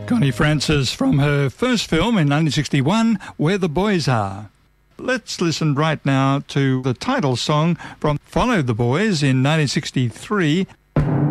Connie Francis from her first film in 1961, Where the Boys Are. Let's listen right now to the title song from Follow the Boys in 1963,